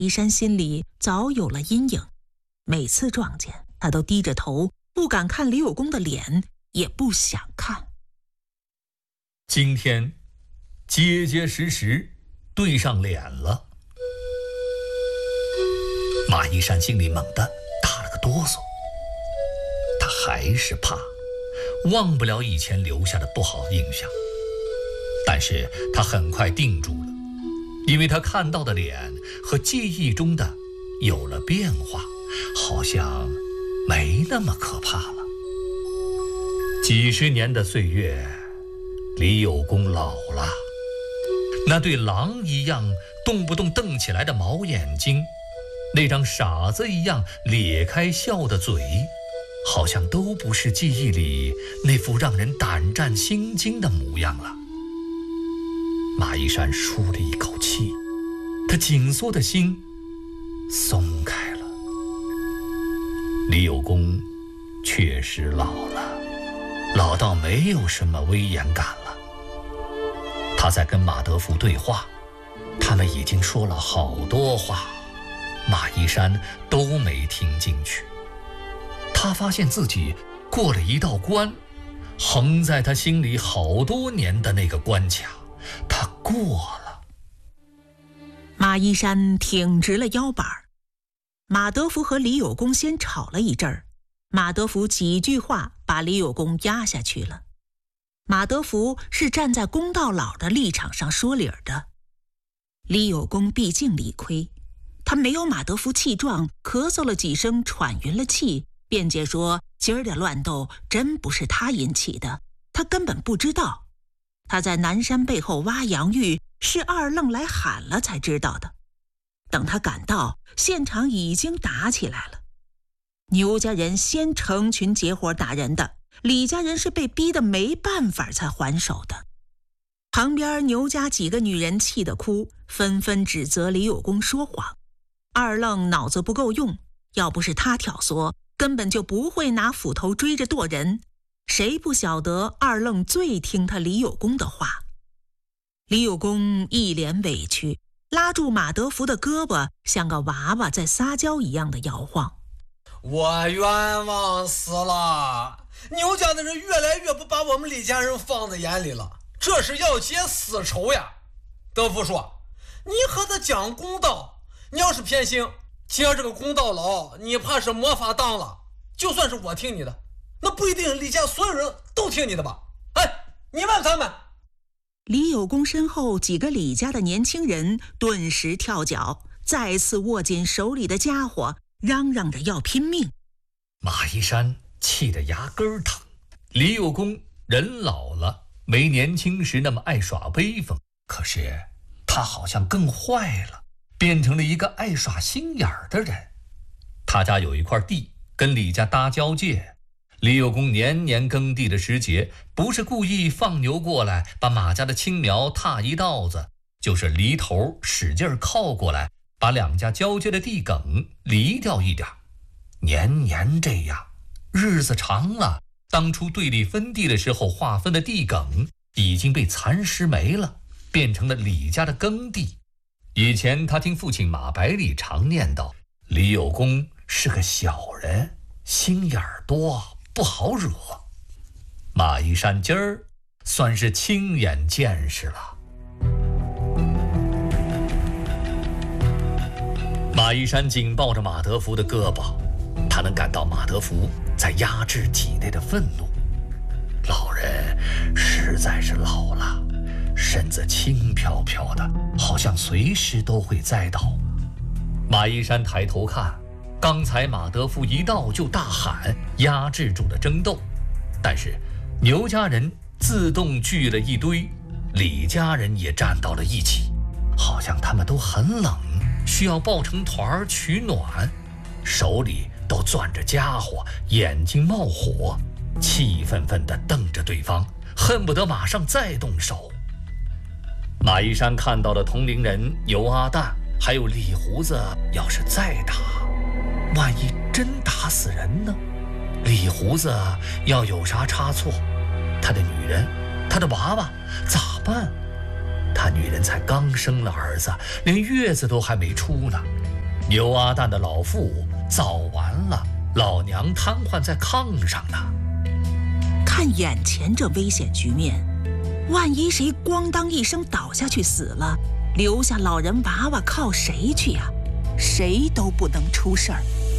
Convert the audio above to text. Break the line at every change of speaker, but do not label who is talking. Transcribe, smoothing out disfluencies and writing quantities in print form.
一山心里早有了阴影，每次撞见他都低着头，不敢看李有功的脸，也不想看。
今天结结实实对上脸了，马一山心里猛地打了个哆嗦，他还是怕，忘不了以前留下的不好印象。但是他很快定住了，因为他看到的脸和记忆中的有了变化，好像没那么可怕了。几十年的岁月，李有功老了，那对狼一样动不动瞪起来的毛眼睛，那张傻子一样咧开笑的嘴，好像都不是记忆里那副让人胆战心惊的模样了。马一山舒了一口气，他紧缩的心松开了。李有功确实老了，老到没有什么威严感了。他在跟马德福对话，他们已经说了好多话，马一山都没听进去。他发现自己过了一道关，横在他心里好多年的那个关卡，他过了。
马一山挺直了腰板。马德福和李有功先吵了一阵儿，马德福几句话把李有功压下去了。马德福是站在公道佬的立场上说理儿的，李有功毕竟理亏，他没有马德福气壮，咳嗽了几声，喘匀了气，辩解说今儿的乱斗真不是他引起的，他根本不知道。他在南山背后挖洋芋，是二愣来喊了才知道的。等他赶到，现场已经打起来了。牛家人先成群结伙打人的，李家人是被逼得没办法才还手的。旁边牛家几个女人气得哭，纷纷指责李有功说谎。二愣脑子不够用，要不是他挑唆，根本就不会拿斧头追着剁人。谁不晓得二愣最听他李有功的话？李有功一脸委屈，拉住马德福的胳膊，像个娃娃在撒娇一样的摇晃。
我冤枉死了！牛家的人越来越不把我们李家人放在眼里了，这是要结死仇呀！德福说，你和他讲公道，你要是偏心，接这个公道佬，你怕是没法当了。就算是我听你的，那不一定李家所有人都听你的吧？哎，你问他们。
李有功身后几个李家的年轻人顿时跳脚，再次握紧手里的家伙，嚷嚷着要拼命。
马一山气得牙根疼。李有功人老了，没年轻时那么爱耍威风，可是他好像更坏了，变成了一个爱耍心眼儿的人。他家有一块地跟李家搭交界，李有功年年耕地的时节，不是故意放牛过来把马家的青苗踏一道子，就是犁头使劲靠过来，把两家交接的地埂犁掉一点。年年这样，日子长了，当初对立分地的时候划分的地埂已经被蚕食没了，变成了李家的耕地。以前他听父亲马百里常念叨，李有功是个小人，心眼儿多，不好惹。马一山今儿算是亲眼见识了。马一山紧抱着马德福的胳膊，他能感到马德福在压制体内的愤怒。老人实在是老了，身子轻飘飘的，好像随时都会栽倒。马一山抬头看，刚才马德福一到就大喊，压制住了争斗，但是牛家人自动聚了一堆，李家人也站到了一起，好像他们都很冷，需要抱成团取暖，手里都攥着家伙，眼睛冒火，气愤愤地瞪着对方，恨不得马上再动手。马一山看到了同龄人尤阿蛋还有李胡子，要是再打，万一真打死人呢？李胡子要有啥差错，他的女人，他的娃娃咋办？他女人才刚生了儿子，连月子都还没出呢。 牛阿蛋的老妇早完了，老娘瘫痪在炕上呢。
看眼前这危险局面，万一谁咣当一声倒下去死了，留下老人娃娃靠谁去呀？谁都不能出事儿。